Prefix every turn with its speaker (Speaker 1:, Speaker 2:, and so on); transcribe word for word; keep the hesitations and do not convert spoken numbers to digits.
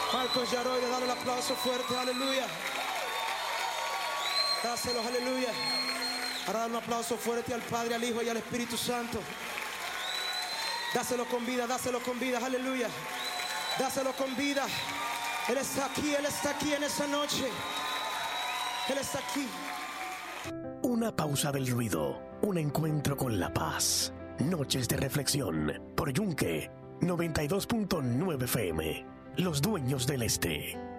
Speaker 1: Marcos Yaroide, dale el aplauso fuerte, aleluya. Dáselo, aleluya. Ahora dale un aplauso fuerte al Padre, al Hijo y al Espíritu Santo. Dáselo con vida, dáselo con vida, aleluya. Dáselo con vida. Él está aquí, Él está aquí en esa noche. Él está aquí.
Speaker 2: Una pausa del ruido, un encuentro con la paz. Noches de reflexión por Yunque noventa y dos punto nueve F M. Los dueños del este.